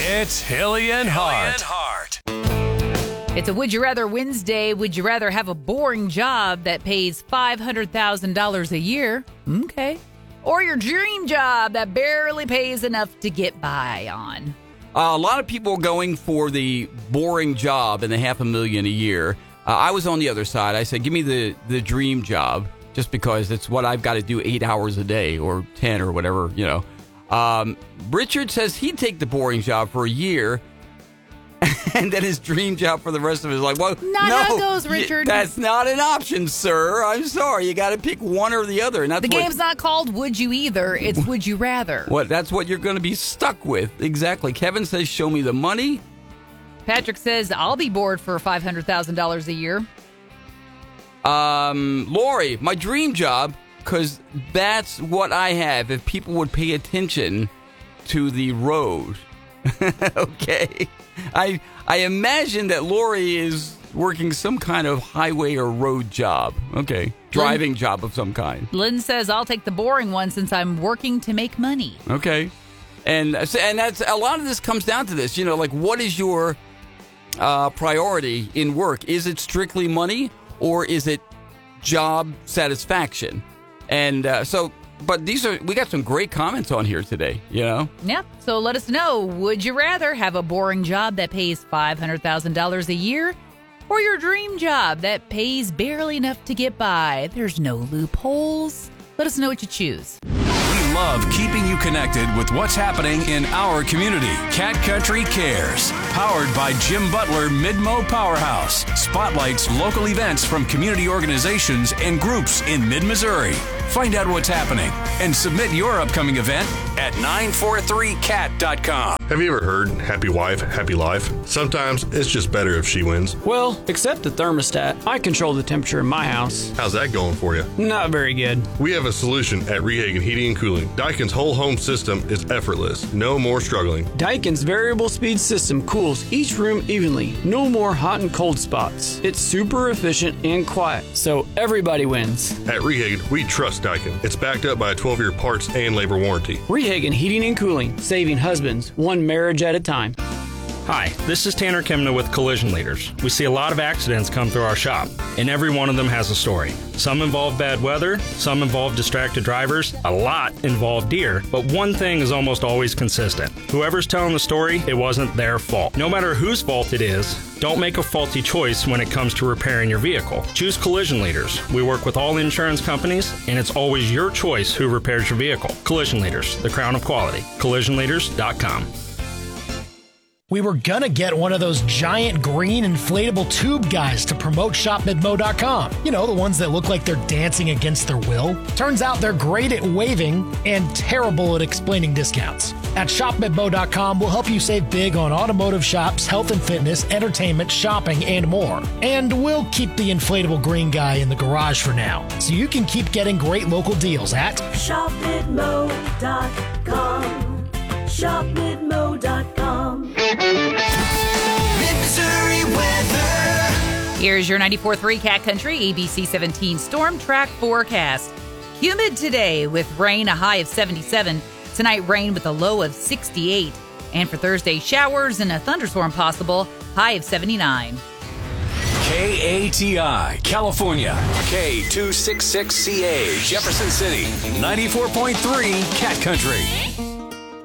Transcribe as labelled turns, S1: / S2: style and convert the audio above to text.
S1: It's Hilly and Hart.
S2: It's a Would You Rather Wednesday. Would you rather have a boring job that pays $500,000 a year? Okay. Or your dream job that barely pays enough to get by on?
S3: A lot of people going for the boring job and the $500,000 a year. I was on the other side. I said, give me the dream job, just because it's what I've got to do 8 hours a day or 10 or whatever, you know. Richard says he'd take the boring job for a year and then his dream job for the rest of his life. Well,
S2: Not
S3: no,
S2: how it goes, Richard.
S3: That's not an option, sir. I'm sorry. You got to pick one or the other. And that's
S2: The game's not called Would You Either. It's Would You Rather.
S3: That's what you're going to be stuck with. Exactly. Kevin says, show me the money.
S2: Patrick says, I'll be bored for $500,000 a year.
S3: Lori, my dream job, because that's what I have. If people would pay attention to the road. Okay. I imagine that Lori is working some kind of highway or road job. Okay. Driving job of some kind.
S2: Lynn says, I'll take the boring one since I'm working to make money.
S3: Okay. And that's a lot of this comes down to this. You know, like, what is your priority in work? Is it strictly money or is it job satisfaction? And but we got some great comments on here today, you know?
S2: Yeah, so let us know. Would you rather have a boring job that pays $500,000 a year or your dream job that pays barely enough to get by? There's no loopholes. Let us know what you choose.
S1: We love keeping you connected with what's happening in our community. Cat Country Cares, powered by Jim Butler Mid-Mo Powerhouse, spotlights local events from community organizations and groups in mid-Missouri. Find out what's happening and submit your upcoming event at 943cat.com.
S4: Have you ever heard happy wife, happy life? Sometimes it's just better if she wins.
S5: Well, except the thermostat. I control the temperature in my house.
S4: How's that going for you?
S5: Not very good.
S4: We have a solution at Rehagen Heating and Cooling. Daikin's whole home system is effortless. No more struggling.
S5: Daikin's variable speed system cools each room evenly. No more hot and cold spots. It's super efficient and quiet, so everybody wins.
S4: At Rehagen, we trust Daikin. It's backed up by a 12-year parts and labor warranty.
S5: Rehagen Heating and Cooling, saving husbands one marriage at a time.
S6: Hi, this is Tanner Kimna with Collision Leaders. We see a lot of accidents come through our shop, and every one of them has a story. Some involve bad weather, some involve distracted drivers, a lot involve deer, but one thing is almost always consistent. Whoever's telling the story, it wasn't their fault. No matter whose fault it is, don't make a faulty choice when it comes to repairing your vehicle. Choose Collision Leaders. We work with all insurance companies, and it's always your choice who repairs your vehicle. Collision Leaders, the crown of quality. CollisionLeaders.com.
S7: We were gonna get one of those giant green inflatable tube guys to promote ShopMidmo.com. You know, the ones that look like they're dancing against their will. Turns out they're great at waving and terrible at explaining discounts. At ShopMidmo.com, we'll help you save big on automotive shops, health and fitness, entertainment, shopping, and more. And we'll keep the inflatable green guy in the garage for now, so you can keep getting great local deals at
S8: ShopMidmo.com. ShopMidmo.com.
S9: Missouri weather.
S2: Here's your 94.3 Cat Country ABC 17 Storm Track forecast. Humid today with rain, a high of 77. Tonight, rain with a low of 68. And for Thursday, showers and a thunderstorm possible, high of 79.
S1: KATI, California. K266CA, Jefferson City. 94.3 Cat Country.